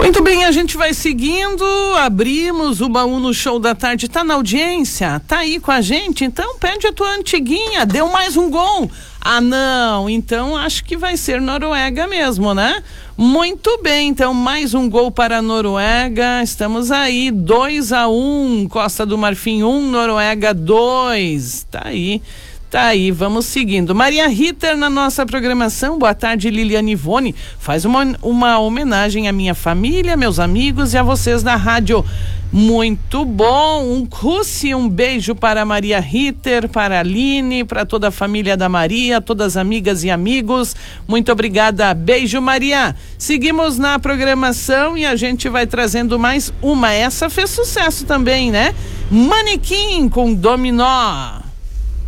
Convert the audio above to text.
Muito bem, a gente vai seguindo, abrimos o baú no Show da Tarde, tá na audiência? Tá aí com a gente? Então pede a tua antiguinha, deu mais um gol. Ah, não, então acho que vai ser Noruega mesmo, né? Muito bem, então mais um gol para a Noruega, estamos aí, 2-1, Costa do Marfim 1, Noruega 2, tá aí, vamos seguindo. Maria Ritter na nossa programação. Boa tarde, Liliane Ivone. Faz uma homenagem à minha família, meus amigos e a vocês da rádio. Muito bom. Um beijo para a Maria Ritter, para a Aline, para toda a família da Maria, todas as amigas e amigos. Muito obrigada. Beijo, Maria. Seguimos na programação e a gente vai trazendo mais uma. Essa fez sucesso também, né? Manequim com Dominó.